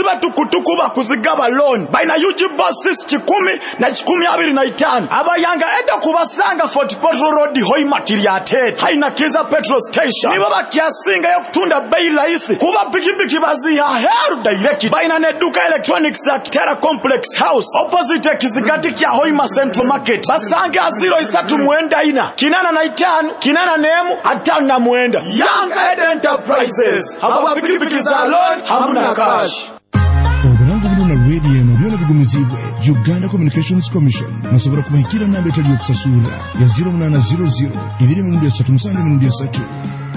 ziba tukutuku bakuzigaba loan baina UG buses 10 na 1025 abayanga eda kubasanga Fort Portal Road Hoi Materiate haina kiza petrol station nibo bakiasinga yo kutunda bei rahisi kuba pikipiki baziha heru direct baina ne duka electronics ya Kitera Complex House opposite Kizigati kya Hoima Central Market basange aziro isatu mwenda ina kinana na itanu kinana nemu atanga mwenda Young Ed Enterprises haba pikipiki za loan hamuna cash. Oburango buno na radio no byona bigumizibwe Uganda Communications Commission nasobora kubahikira nambe tali okusasura ya 0800 23 3